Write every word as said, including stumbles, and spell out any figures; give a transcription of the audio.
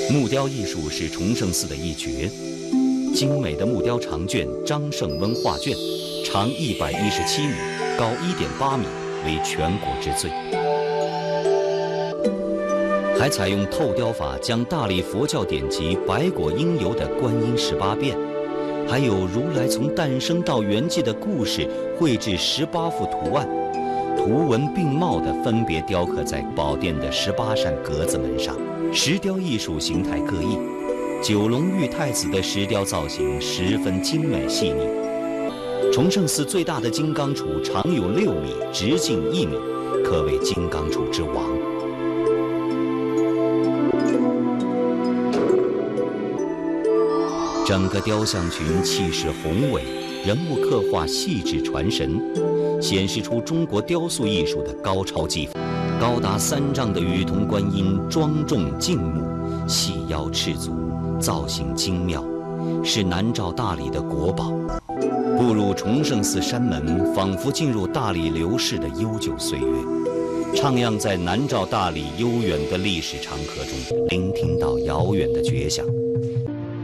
木雕艺术是崇圣寺的一绝，精美的木雕长卷张胜温画卷，长一百一十七米，高一点八米，为全国之最。还采用透雕法，将大理佛教典籍《百果应由》的观音十八变，还有如来从诞生到圆寂的故事，绘制十八幅图案，图文并茂地分别雕刻在宝殿的十八扇格子门上。石雕艺术形态各异，九龙玉太子的石雕造型十分精美细腻。崇圣寺最大的金刚杵长有六米，直径一米，可谓金刚杵之王。整个雕像群气势宏伟，人物刻画细致传神，显示出中国雕塑艺术的高超技法。高达三丈的雨桐观音庄重静穆，细腰赤足，造型精妙，是南诏大理的国宝。步入崇圣寺山门，仿佛进入大理流逝的悠久岁月，徜徉在南诏大理悠远的历史长河中，聆听到遥远的绝响。